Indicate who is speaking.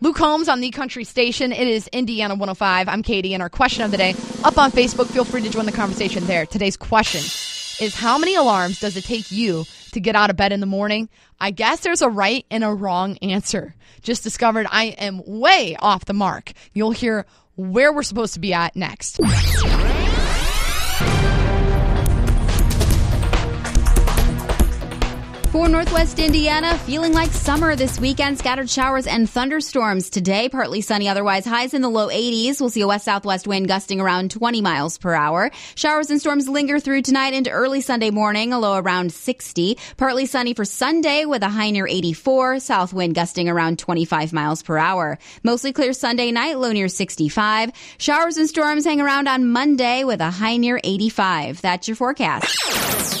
Speaker 1: Luke Holmes on the Country Station. It is Indiana 105. I'm Katie, and our question of the day up on Facebook. Feel free to join the conversation there. Today's question is, how many alarms does it take you to get out of bed in the morning? I guess there's a right and a wrong answer. Just discovered I am way off the mark. You'll hear where we're supposed to be at next.
Speaker 2: For Northwest Indiana, feeling like summer this weekend. Scattered showers and thunderstorms today. Partly sunny, otherwise highs in the low 80s. We'll see a west-southwest wind gusting around 20 miles per hour. Showers and storms linger through tonight into early Sunday morning, a low around 60. Partly sunny for Sunday with a high near 84. South wind gusting around 25 miles per hour. Mostly clear Sunday night, low near 65. Showers and storms hang around on Monday with a high near 85. That's your forecast.